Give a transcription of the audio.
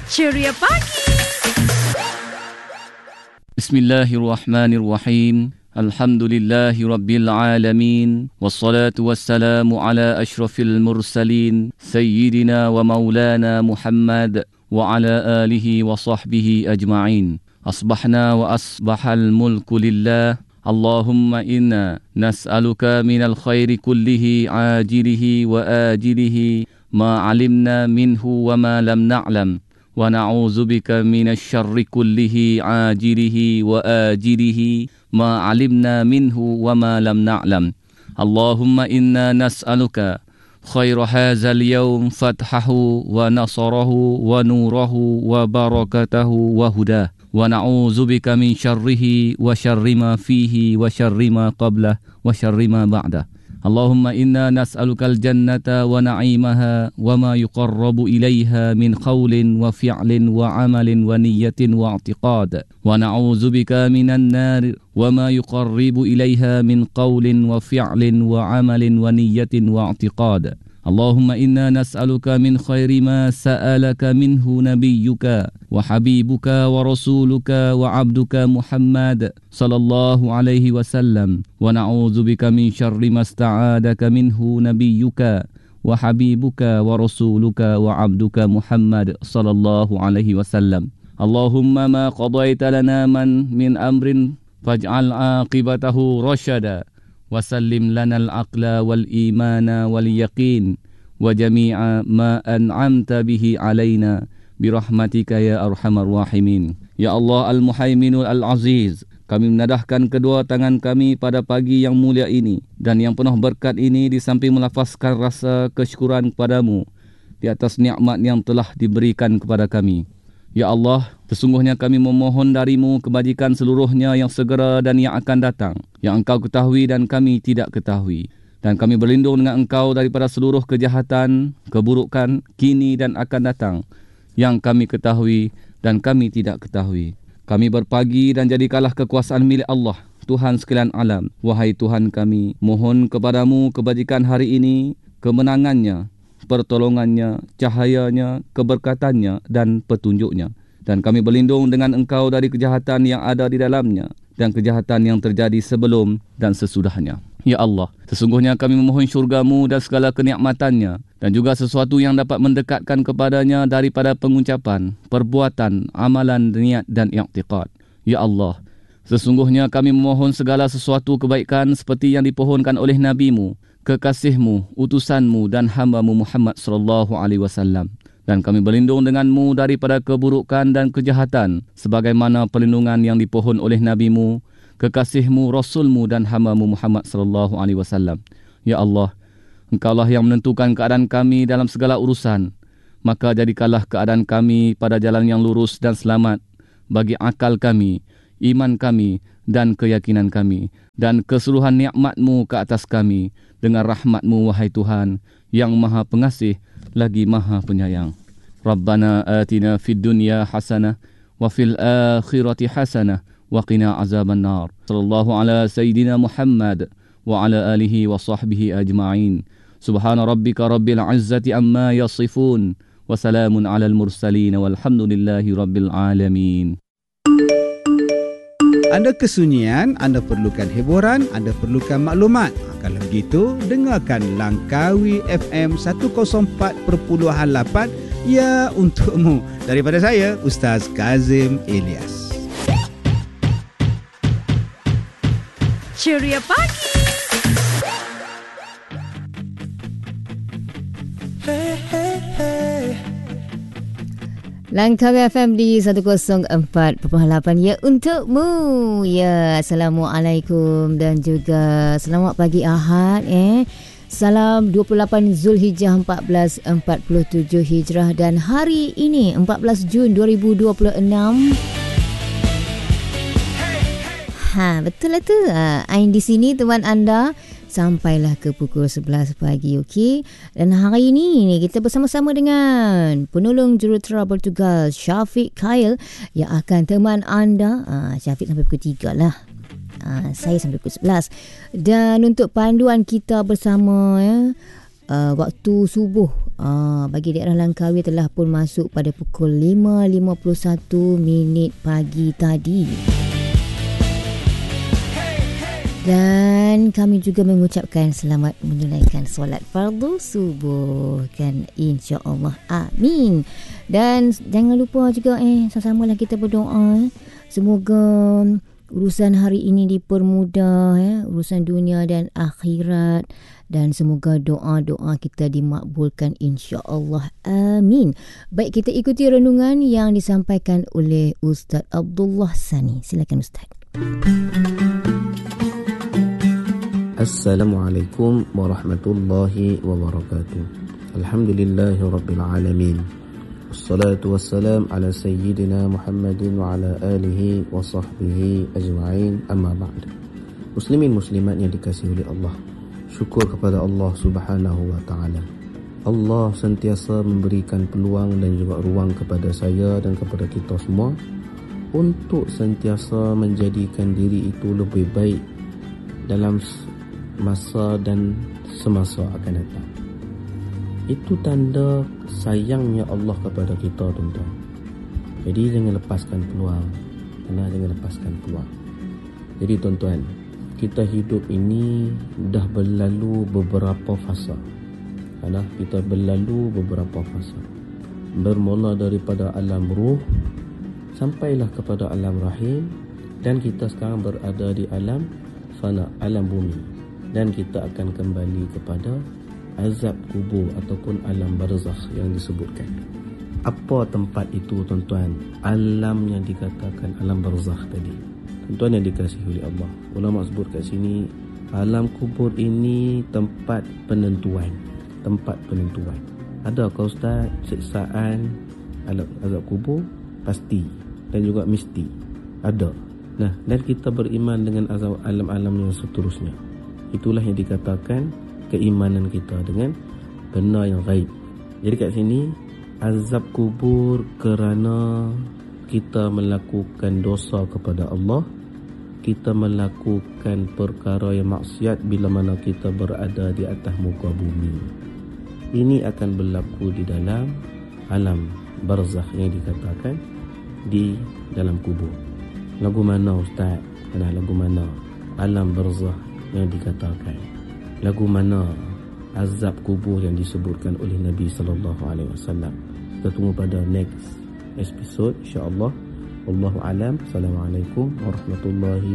Ceria Pagi. Bismillahirrahmanirrahim. Alhamdulillahi Rabbil Alamin. Wassalatu wassalamu ala ashrafil mursalin. Sayyidina wa maulana Muhammad. Wa ala alihi wa sahbihi ajma'in. Asbahna wa asbahal mulku lillah. Allahumma inna nas'aluka minal khairi kullihi ajilihi wa ajilihi. Ma alimna minhu wa ma lam na'lam. Wa na'udzubika minasy syarri kullihi ajilihi wa ajilihi ma 'alimna minhu wa ma lam na'lam. Allahumma inna nas'aluka khaira hadzal yawm fathahu wa nasarahu wa nurahu wa barakatahu wa hudah. Wa na'udzubika min syarrihi wa syarri ma fihi wa syarri ma qablah wa syarri ma ba'dah. Allahumma inna nas'alukal jannata wa na'imaha wa ma yuqarrabu ilaiha min qawlin wa fi'lin wa amalin wa niyyatin wa i'tiqad. Wa na'udzubika minan nar wa ma yuqarribu ilaiha min qawlin wa fi'lin wa amalin wa niyyatin wa i'tiqad. Allahumma inna nas'aluka min khairi ma sa'alaka minhu nabiyyuka wa habibuka wa rasuluka wa abduka Muhammad sallallahu alaihi wasallam wa na'udzubika min syarri ma sta'adaka minhu nabiyyuka wa habibuka wa rasuluka wa abduka Muhammad sallallahu alaihi wasallam. Allahumma ma qadaita lana min amrin faj'al aqibatahu rasyada. Wasallim lanal aqla wal imana wal yaqin wa jami'a ma an'amta bihi alaina birahmatika ya arhamar rahimin. Ya Allah al-Muhaiminul al-Aziz, kami menadahkan kedua tangan kami pada pagi yang mulia ini dan yang penuh berkat ini di samping melafazkan rasa kesyukuran kepadamu di atas nikmat yang telah diberikan kepada kami. Ya Allah, sesungguhnya kami memohon darimu kebajikan seluruhnya yang segera dan yang akan datang, yang engkau ketahui dan kami tidak ketahui. Dan kami berlindung dengan engkau daripada seluruh kejahatan, keburukan, kini dan akan datang, yang kami ketahui dan kami tidak ketahui. Kami berpagi dan jadikanlah kekuasaan milik Allah, Tuhan sekalian alam. Wahai Tuhan kami, mohon kepadamu kebajikan hari ini, kemenangannya, pertolongannya, cahayanya, keberkatannya dan petunjuknya. Dan kami berlindung dengan engkau dari kejahatan yang ada di dalamnya dan kejahatan yang terjadi sebelum dan sesudahnya. Ya Allah, sesungguhnya kami memohon syurgamu dan segala kenikmatannya dan juga sesuatu yang dapat mendekatkan kepadanya daripada pengucapan, perbuatan, amalan, niat dan i'tiqad. Ya Allah, sesungguhnya kami memohon segala sesuatu kebaikan seperti yang dipohonkan oleh NabiMu, kekasihmu, utusanmu dan hamba-Mu Muhammad sallallahu alaihi wasallam. Dan kami berlindung denganmu daripada keburukan dan kejahatan sebagaimana perlindungan yang dipohon oleh NabiMu, kekasihmu, rasulmu dan hamba-Mu Muhammad sallallahu alaihi wasallam. Ya Allah, engkaulah yang menentukan keadaan kami dalam segala urusan. Maka jadikanlah keadaan kami pada jalan yang lurus dan selamat bagi akal kami, iman kami dan keyakinan kami dan keseluruhan nikmat-Mu ke atas kami dengan rahmat-Mu wahai Tuhan yang Maha Pengasih lagi Maha Penyayang. Rabbana atina fid dunya hasanah wa fil akhirati hasanah wa qina azaban nar. Sallallahu ala sayyidina Muhammad wa ala alihi wa sahbihi ajma'in. Subhana rabbika rabbil izzati amma yasifun wa salamun alal mursalin walhamdulillahi rabbil alamin. Anda kesunyian, anda perlukan hiburan, anda perlukan maklumat. Kalau begitu, dengarkan Langkawi FM 104.8 ya untukmu. Daripada saya, Ustaz Kazim Ilyas. Ceria Pagi. Hey, hey, hey. Langkawi FM di 104.8 ya untukmu. Ya, Assalamualaikum dan juga selamat pagi Ahad. Salam 28 Zulhijjah 1447 Hijrah dan hari ini 14 Jun 2026. Betul lah tu. Ain di sini teman anda sampailah ke pukul 11 pagi, okey. Dan hari ini kita bersama-sama dengan penolong jurutera Portugal Syafiq Khail yang akan teman anda. Syafiq sampai pukul 3 lah. Saya sampai pukul 11. Dan untuk panduan kita bersama waktu subuh bagi daerah Langkawi telah pun masuk pada pukul 5.51 pagi tadi. Dan kami juga mengucapkan selamat menunaikan solat fardu subuh kan, insya-Allah, amin. Dan jangan lupa juga sama-samalah kita berdoa semoga urusan hari ini dipermudah, urusan dunia dan akhirat, dan semoga doa-doa kita dimakbulkan, insya-Allah, amin. Baik, kita ikuti renungan yang disampaikan oleh Ustaz Abdullah Sani. Silakan Ustaz. Assalamualaikum warahmatullahi wabarakatuh. Alhamdulillahi rabbil alamin. Wassalatu wassalam ala sayyidina Muhammadin wa ala alihi wa sahbihi ajma'in, amma ba'd. Muslimin muslimat yang dikasihi oleh Allah, syukur kepada Allah Subhanahu wa ta'ala. Allah sentiasa memberikan peluang dan juga ruang kepada saya dan kepada kita semua untuk sentiasa menjadikan diri itu lebih baik dalam masa dan semasa akan datang. Itu tanda sayangnya Allah kepada kita, tuan-tuan. Jadi jangan lepaskan peluang. Jangan lepaskan peluang. Jadi tuan-tuan, kita hidup ini dah berlalu beberapa fasa. Kita berlalu beberapa fasa. Bermula daripada alam ruh sampailah kepada alam rahim, dan kita sekarang berada di alam fana, alam bumi. Dan kita akan kembali kepada azab kubur ataupun alam barzakh yang disebutkan. Apa tempat itu, tuan-tuan? Alam yang dikatakan alam barzakh tadi. Tuan-tuan yang dikasihi oleh Allah, ulama sebut kat sini, alam kubur ini tempat penentuan. Tempat penentuan. Adakah Ustaz siksaan azab kubur? Pasti. Dan juga mesti. Ada. Nah, dan kita beriman dengan azab alam-alam yang seterusnya. Itulah yang dikatakan keimanan kita dengan benda yang gaib. Jadi kat sini, azab kubur kerana kita melakukan dosa kepada Allah, kita melakukan perkara yang maksiat bila mana kita berada di atas muka bumi. Ini akan berlaku di dalam alam barzakh yang dikatakan di dalam kubur. Lagu mana Ustaz? Lagu mana alam barzakh yang dikatakan? Lagu mana azab kubur yang disebutkan oleh Nabi SAW? Kita tunggu pada next episode, insya-Allah. Wallahu alam. Assalamualaikum warahmatullahi